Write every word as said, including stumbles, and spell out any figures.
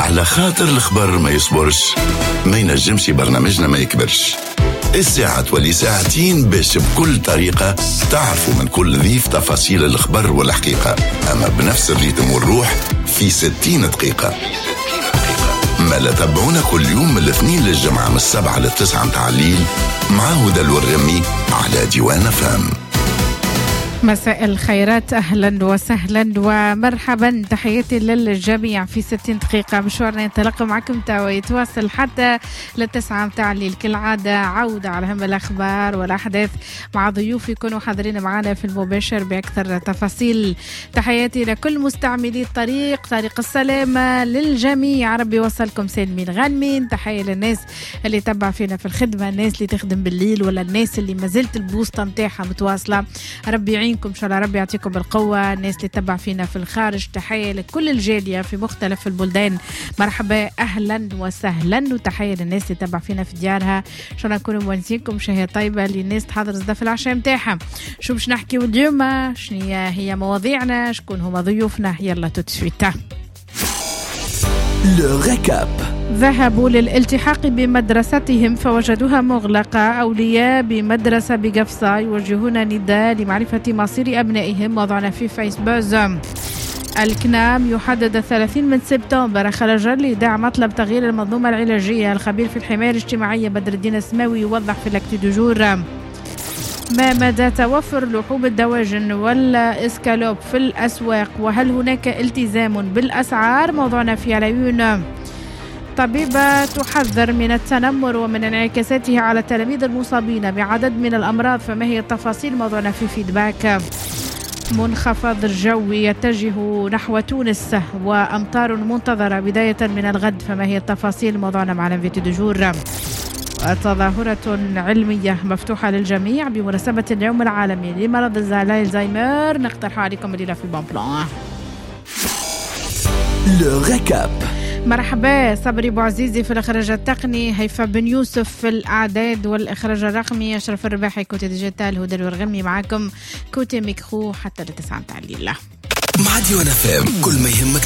على خاطر الخبر ما يصبرش، ما ينجمش برنامجنا ما يكبرش. الساعة تولي ساعتين باش بكل طريقة تعرفوا من كل ضيف تفاصيل الخبر والحقيقة، أما بنفس الريتم والروح في ستين دقيقة. ما لا تابعونا كل يوم من الاثنين للجمعة من السبعة للتسعة متاع الليل مع هدى الورغمي على ديوان فام. مساء الخيرات، أهلا وسهلا ومرحبا، تحياتي للجميع. في ستين دقيقة مشوارنا ينطلق معكم توا يتواصل حتى للتسعة متاع الليل كالعادة. عودة على أهم الأخبار والأحداث مع ضيوف يكونوا حاضرين معنا في المباشر بأكثر تفاصيل. تحياتي لكل مستعملي الطريق، طريق السلامة للجميع، ربي يوصلكم سالمين غانمين. تحية للناس اللي تبع فينا في الخدمة، الناس اللي تخدم بالليل ولا الناس اللي ما زلت البوسطة متاعها متواصلة، ربي يعينكم إن شاء الله، ربي يعطيكم القوة. الناس اللي تتبع فينا في الخارج، تحية لكل الجالية في مختلف البلدان، مرحبا أهلا وسهلا. وتحية للناس اللي تتبع فينا في ديارها، إن شاء الله نكونوا موانسينكم شهية طيبة للناس تحضر زدا في العشاء متاعها. شو باش نحكي اليوم، شنو هي مواضيعنا، شكون هما ضيوفنا، يلا توتسويتا. لو ريكاب. ذهبوا للالتحاق بمدرستهم فوجدوها مغلقة. أولياء بمدرسة بقفصة يوجهون نداء لمعرفة مصير أبنائهم، وضعنا في فيسبوك. الكنام يحدد الثلاثين من سبتمبر خرجا لدعم مطلب تغيير المنظومة العلاجية. الخبير في الحماية الاجتماعية بدر الدين السماوي يوضح في لاكتو دو جور. ما مدى توفر لحوم الدواجن والإسكالوب في الأسواق، وهل هناك التزام بالأسعار؟ موضوعنا في العيون. طبيبة تحذر من التنمر ومن انعكاساته على التلاميذ المصابين بعدد من الأمراض، فما هي التفاصيل؟ موضوعنا في فيدباك. منخفض جوي يتجه نحو تونس وأمطار منتظرة بداية من الغد، فما هي التفاصيل؟ موضوعنا معنا فيديو دجور. تظاهرة علمية مفتوحة للجميع بمناسبة اليوم العالمي لمرض الزهايمر، نقترح عليكم الليلة في البون بلان. لو ريكاب. مرحبا، صبري بوعزيزي في الإخراج التقني، هيفا بن يوسف في الأعداد والإخراج الرقمي، أشرف الرباحي كوتي ديجيتال، هدى الورغمي معاكم كوتي ميكرو حتى لتسعة متاع الليل. مع ديوان فام كل ما يهمك